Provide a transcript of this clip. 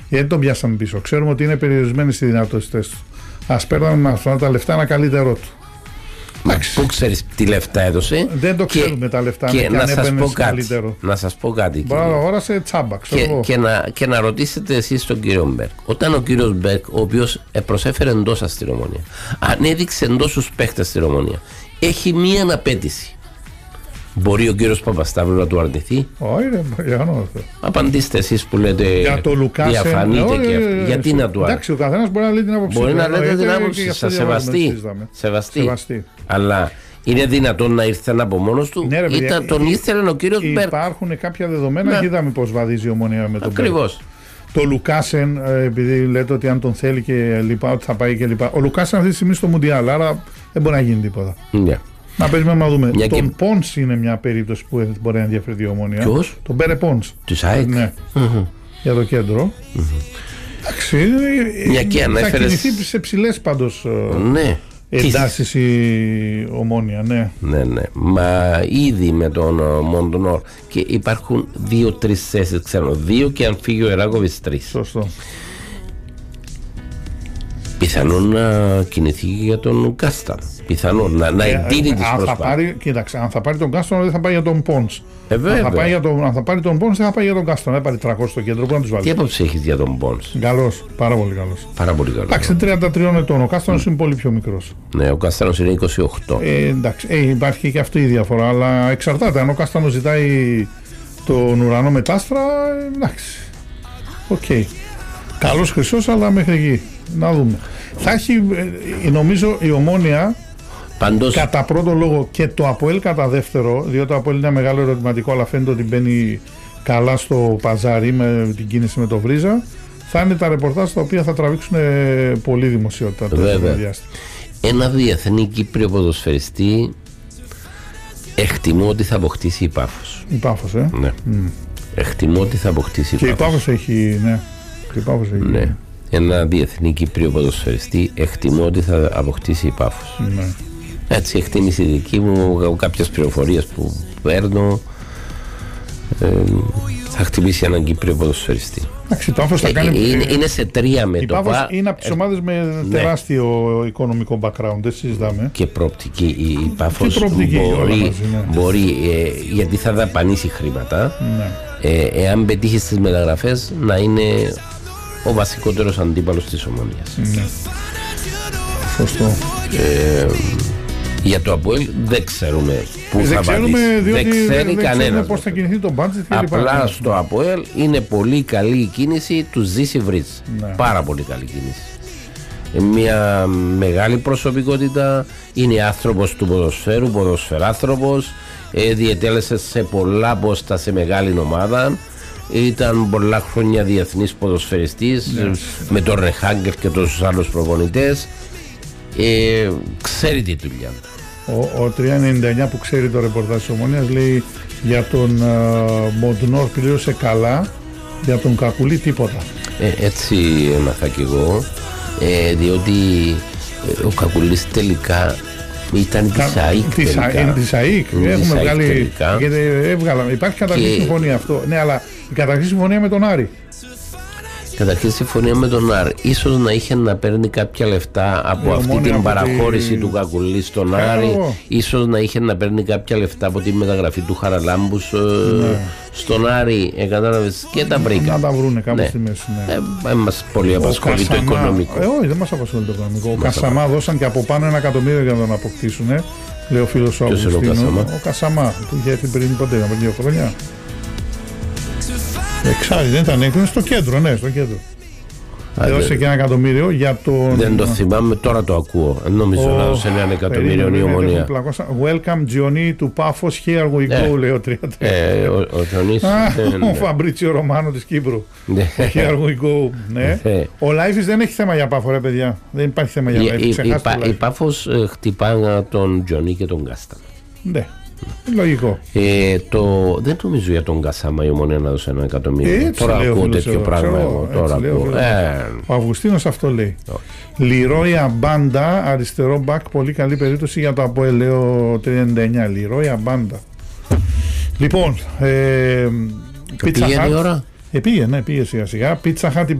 Γιατί τον πιάσαμε πίσω. Ξέρουμε ότι είναι περιορισμένες οι δυνατότητες του. Ας παίρναμε με αυτά τα λεφτά ένα καλύτερό του. Πού ξέρεις τι λεφτά έδωσε? Δεν το ξέρουμε τα λεφτά. Και να σας πω κάτι. Αγόρασε τσάμπα, ξέρω. Και να ρωτήσετε εσείς τον κύριο Μπέρκ. Όταν ο κύριος Μπέρκ, ο οποίος προσέφερε τόσα στην Ομόνια, ανέδειξε τόσους παίχτες στην Ομόνια, έχει μία απέτηση. Μπορεί ο κύριος Παπασταύρου να του αρνηθεί? Όχι, απαντήστε εσείς που λέτε διαφανείτε και γιατί να του αρνηθεί? Εντάξει, ο καθένας μπορεί να λέει την άποψη. Μπορεί να λέτε την άποψη σας, σεβαστή. Αλλά είναι δυνατόν να ήρθε από μόνος του? Τον ήθελε ο κύριος Μπέρκ. Υπάρχουν κάποια δεδομένα και είδαμε πως βαδίζει η Ομόνια με τον Μπέρκ. Ακριβώς. Το Λουκάσεν, επειδή λέτε ότι αν τον θέλει και λοιπά, ότι θα πάει και λοιπά. Ο Λουκάσεν αυτή τη στιγμή στο Μουντιάλ, άρα δεν μπορεί να γίνει τίποτα. Να περιμένουμε να δούμε. Τον Πόνς είναι μια περίπτωση που μπορεί να ενδιαφερθεί η Ομόνια. Ποιος? Τον Μπέρε Πόνς. Της ΑΕΚ. Ναι. Για το κέντρο. Εντάξει. Θα κινηθεί σε ψηλές πάντως εντάσεις η Ομόνια. Ναι. Μα ήδη με τον Μοντονόρ και υπάρχουν 2-3 θέσεις, ξέρω. 2 και αν φύγει ο Εράκοβιτς 3. Σωστό. Πιθανόν να κινηθεί για τον Κάσταν. Πιθανόν να εντείνει τις προσπάθειες. Κοίταξε, αν θα πάρει τον Κάστον δεν θα πάει για τον Πόνς. Αν θα πάρει τον Πόνς δεν θα πάει για τον Κάστον. Θα πάρει 300 στο κέντρο που να τους βάλει. Τι άποψη έχεις για τον Πόνς? Καλός, πάρα πολύ καλός. Εντάξει, 33 ετών. Ο Κάστανος είναι πολύ πιο μικρός. Ναι, ο Κάστανος είναι 28. Εντάξει, υπάρχει και αυτή η διαφορά, αλλά εξαρτάται. Αν ο Κάστανος ζητάει τον ουρανό με τ' άστρα, εντάξει. Οκ. Καλός χρυσός, αλλά μέχρι εκεί. Να δούμε. Θα έχει, νομίζω, η Ομόνια κατά πρώτο λόγο και το ΑΠΟΕΛ κατά δεύτερο, διότι το ΑΠΟΕΛ είναι ένα μεγάλο ερωτηματικό, αλλά φαίνεται ότι μπαίνει καλά στο παζάρι με την κίνηση με το Βρίζα. Θα είναι τα ρεπορτάζ τα οποία θα τραβήξουν πολύ δημοσιότητα το διάστημα. Ένα διεθνή Κύπριο ποδοσφαιριστή εκτιμώ ότι θα αποκτήσει η Πάφος. Η Πάφος, Ναι. Εκτιμώ ότι θα αποκτήσει η Πάφος. Και η Πάφος έχει, ναι. Ένα διεθνή Κύπριο ποδοσφαιριστή εκτιμώ ότι θα αποκτήσει η Πάφος. Ναι. Έτσι εκτίμηση δική μου, κάποιες πληροφορίες που παίρνω, θα χτυπήσει έναν Κύπριο ποδοσφαιριστή. Εντάξει, η Πάφος θα κάνει. Είναι σε 3 μέτωπα. Η Πάφος είναι από τις ομάδες με τεράστιο οικονομικό background, δεν συζητάμε. Και προοπτική. Η Πάφος μπορεί, γιατί θα δαπανίσει χρήματα, εάν πετύχει στις μεταγραφές, να είναι ο βασικότερος αντίπαλος της Ομόνιας. Ναι. Σωστό. Για το ΑΠΟΕΛ δεν ξέρουμε πού θα βαδίσει. Δεν ξέρει κανένας πώς θα κινηθεί το μπάτζετ. Απλά στο ΑΠΟΕΛ είναι πολύ καλή η κίνηση του Ζήση Βρίτς. Πάρα πολύ καλή κίνηση. Μια μεγάλη προσωπικότητα. Είναι άνθρωπος του ποδοσφαίρου, ποδοσφαιράνθρωπος. Διετέλεσε σε πολλά πόστα σε μεγάλη ομάδα. Ήταν πολλά χρόνια διεθνής ποδοσφαιριστής με τον Ρεχάγκελ και τους άλλους προπονητές. Ξέρει τη δουλειά. Ο 399 που ξέρει το ρεπορτάζ της Ομονίας λέει για τον Μοντνόρ πλήρωσε καλά, για τον Κακουλή τίποτα. Έτσι έμαθα κι εγώ, διότι ο Κακουλής τελικά ήταν της ΑΕΚ. Της ΑΕΚ έχουμε βγάλει, υπάρχει καταρχήν συμφωνία αυτό. Ναι, αλλά η καταρχήν συμφωνία με τον Άρη. Καταρχήν συμφωνία με τον Άρη. Ίσως να είχε να παίρνει κάποια λεφτά από αυτή την παραχώρηση του Κακουλή στον Άρη. Ίσως να είχε να παίρνει κάποια λεφτά από τη μεταγραφή του Χαραλάμπου στον Άρη. Κατάλαβες, και τα βρήκα. Να τα βρούνε κάπου στη μέση. Δεν μας πολύ απασχολεί το οικονομικό. Όχι, δεν μας απασχολεί το οικονομικό. Ο Κασαμά δώσαν και από πάνω 1 εκατομμύριο για να τον αποκτήσουν. Λέει ο φίλος του Αυγουστίνου. Ο Κασαμά που είχε έρθει πριν ποτέ, πριν 2 χρόνια. Εξάρι, δεν ήταν έκδοση στο κέντρο, στο κέντρο. Έδωσε και 1 εκατομμύριο για τον. Δεν το θυμάμαι, τώρα το ακούω. Νομίζω να δώσει 1 εκατομμύριο η Ομονία. Welcome Johnny to Πάφος, here we go, λέει ο 30. Ο Τζονής. Ο Φαμπρίτσιο Ρωμάνο της Κύπρου. Here we go. Ο Λάιφης δεν έχει θέμα για Πάφο, ρε παιδιά. Δεν υπάρχει θέμα για Λάιφης. Η Πάφος χτυπά τον Τζονί και τον Κάστα. Ναι. Λογικό. Δεν νομίζω για τον Κασάμα η Ομονία να δώσει 1 εκατομμύριο. Τώρα ακούω τέτοιο πράγμα. Ο Αυγουστίνος αυτό λέει. Λιρόια Μπάντα, αριστερό μπακ, πολύ καλή περίπτωση για το ΑΠΟΕΛ, λέω 39. Λιρόια Μπάντα. Λοιπόν, πήγαινε η ώρα. Πήγε σιγά σιγά. Πίτσα Χάτ